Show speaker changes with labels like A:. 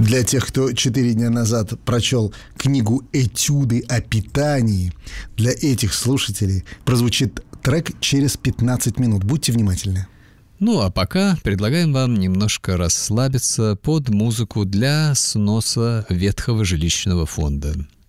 A: Для тех, кто 4 дня назад прочел книгу «Этюды о питании», для этих слушателей прозвучит трек через 15 минут. Будьте внимательны.
B: Ну а пока предлагаем вам немножко расслабиться под музыку для сноса ветхого жилищного фонда.